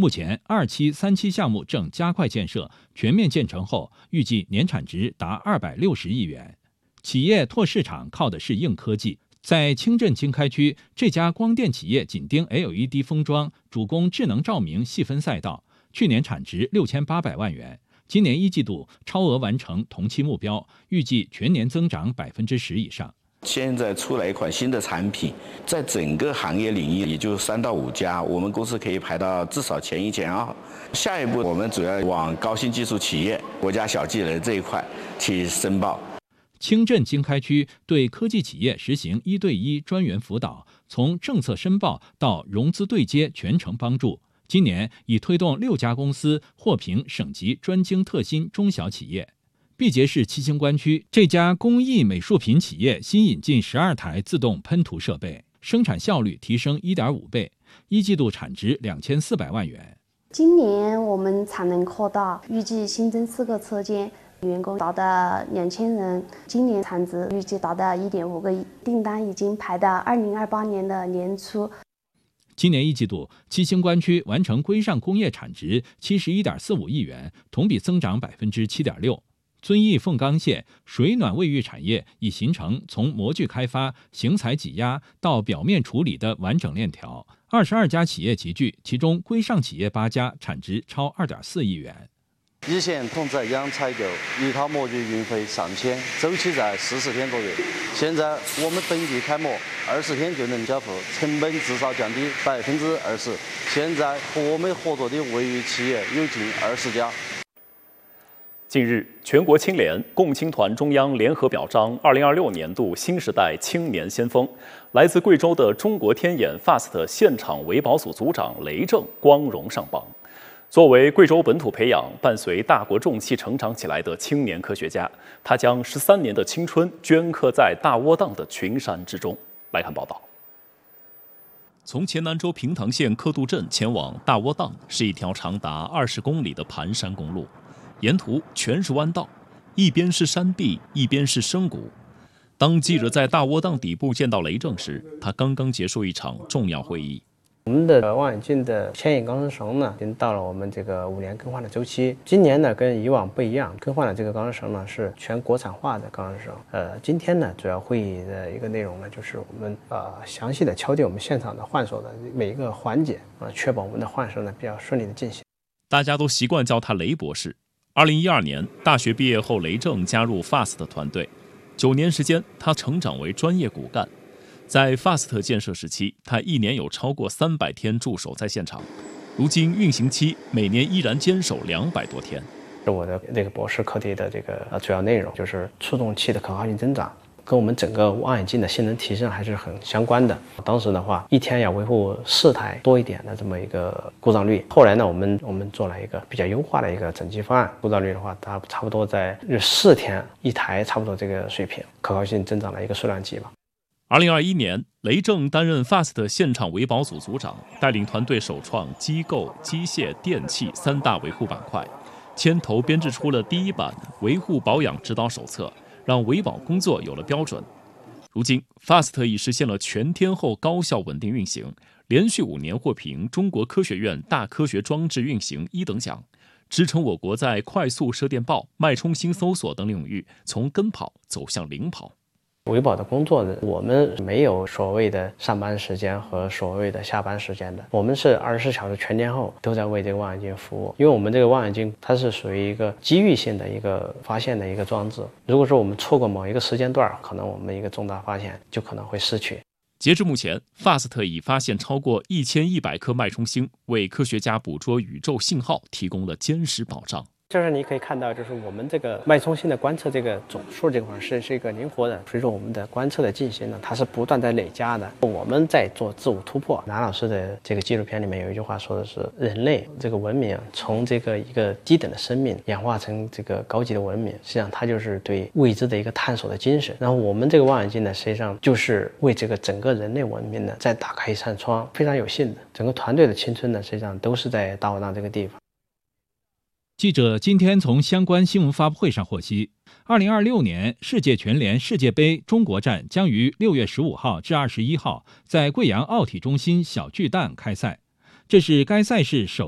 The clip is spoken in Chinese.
目前2期、3期项目正加快建设，全面建成后，预计年产值达260亿元。企业拓市场靠的是硬科技。在清镇经开区，这家光电企业紧盯 LED 封装，主攻智能照明细分赛道，去年产值6800万元，今年1季度超额完成同期目标，预计全年增长10%以上。 现在出来一款新的产品，在整个行业领域也就3到5家，我们公司可以排到至少前1、前2。下一步我们主要往高新技术企业、国家小技能这一块去申报。 清镇经开区对科技企业实行1对1专员辅导，从政策申报到融资对接全程帮助。今年已推动6家公司获评省级专精特新中小企业。毕节市七星关区这家工艺美术品企业新引进12台自动喷涂设备，生产效率提升1.5倍，1季度产值2400万元。 今年我们产能扩大，预计新增4个车间，员工达到2000人，今年产值预计达到1.5个亿，订单已经排到2028年的年初。 今年1季度，七星关区完成规上工业产值71.45亿元，同比增长7.6%。遵义凤冈县水暖卫浴产业已形成从模具开发、型材挤压到表面处理的完整链条，22家企业集聚，其中规上企业8家，产值超2.4亿元。 一线通浙阳采购一套模具运费上千，周期在40天左右。现在我们本地开模20天就能交付，成本至少降低20%。现在和我们合作的卫浴企业有近20家。 近日，全国青联、共青团中央联合表彰2026年度新时代青年先锋，来自贵州的中国天眼 FAST 现场维保组组长雷正光荣上榜。作为贵州本土培养、伴随大国重器成长起来的青年科学家，他将13年的青春镌刻在大窝凼的群山之中。来看报道。从黔南州平塘县刻度镇前往大窝凼是一条长达20公里的盘山公路。沿途全是弯道，一边是山壁，一边是深谷。当记者在大窝凼底部见到雷正时，他刚刚结束一场重要会议。 我们的望远镜的牵引钢丝绳呢，已经到了我们这个5年更换的周期。今年呢，跟以往不一样，更换的这个钢丝绳呢是全国产化的钢丝绳。今天呢，主要会议的一个内容呢，就是我们详细的敲定我们现场的换手的每一个环节，确保我们的换手呢比较顺利的进行。 大家都习惯叫他雷博士。2012年大学毕业后，雷正加入 FAST 团队，9年时间，他成长为专业骨干。在 FAST 建设时期，他1年有超过300天驻守在现场。如今运行期，每年依然坚守200多天。 我的这个博士课题的这个主要内容就是触动器的可靠性增长，跟我们整个望远镜的性能提升还是很相关的。当时的话，1天要维护4台多一点的这么一个故障率。后来呢，我们做了一个比较优化的一个整机方案，故障率的话，它差不多在4天1台，差不多这个水平，可靠性增长了一个数量级吧。 2021年，雷正担任 FAST 现场维保组组长，带领团队首创机构、机械、电气3大维护板块，牵头编制出了第1版维护保养指导手册，让维保工作有了标准。如今 FAST 已实现了全天候高效稳定运行，连续5年获评中国科学院大科学装置运行1等奖，支撑我国在快速射电报、脉冲星搜索等领域从跟跑走向领跑。 维保的工作呢，我们没有所谓的上班时间和所谓的下班时间的，我们是24小时全天候都在为这个望远镜服务。因为我们这个望远镜它是属于一个机遇性的一个发现的一个装置，如果说我们错过某一个时间段，可能我们一个重大发现就可能会失去。 截至目前 ，FAST 已发现超过1100颗脉冲星，为科学家捕捉宇宙信号提供了坚实保障。 就是你可以看到，就是我们这个脉冲星的观测这个总数这块是一个灵活的，所以说我们的观测的进行呢，它是不断在累加的。我们在做自我突破。南老师的这个纪录片里面有一句话说的是，人类这个文明从这个一个低等的生命演化成这个高级的文明，实际上它就是对未知的一个探索的精神。然后我们这个望远镜呢，实际上就是为这个整个人类文明呢再打开一扇窗，非常有幸的，整个团队的青春呢，实际上都是在大窝凼这个地方。 记者今天从相关新闻发布会上获悉，2026年世界拳联世界杯中国站将于6月15号至21号在贵阳奥体中心小巨蛋开赛，这是该赛事首